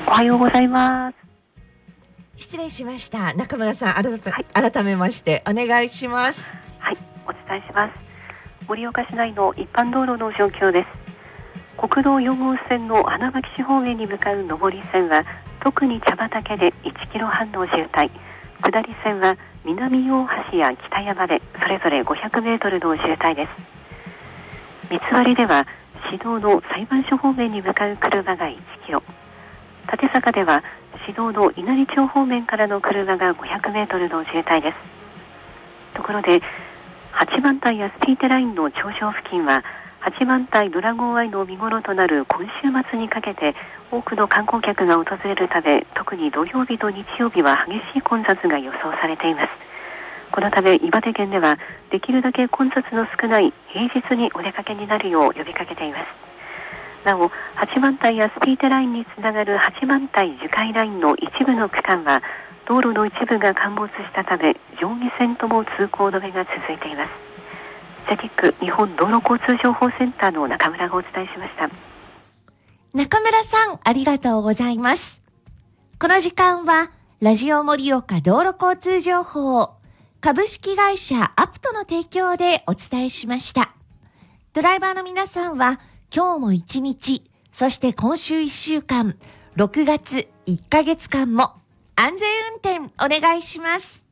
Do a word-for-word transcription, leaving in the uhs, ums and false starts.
おはようございます。 失礼しました。中村さん、改め、 はい、 改めましてお願いします。 はい、お伝えします。盛岡市内の一般道路の状況です。国道よん号線の花巻市方面に向かう上り線は特に茶畑でいちキロはんの渋滞、下り線は南大橋や北山でそれぞれごひゃくメートルの渋滞です。三つ割では市道の裁判所方面に向かう車がいちキロ、立坂では市道の稲荷町方面からの車がごひゃくメートルの渋滞です。ところで八幡平やスピーテラインの頂上付近は八幡平ドラゴンアイの見頃となる今週末にかけて多くの観光客が訪れるため、特に土曜日と日曜日は激しい混雑が予想されています。このため岩手県ではできるだけ混雑の少ない平日にお出かけになるよう呼びかけています。なお、八幡平やスピーテラインにつながる八幡平樹海ラインの一部の区間は道路の一部が陥没したため上下線とも通行止めが続いています。ジャティック日本道路交通情報センターの中村がお伝えしました。 中村さん、ありがとうございます。この時間はラジオ盛岡道路交通情報株式会社アプトの提供でお伝えしました。ドライバーの皆さんは今日も一日、そして今週一週間、ろくがついっかげつかんも安全運転お願いします。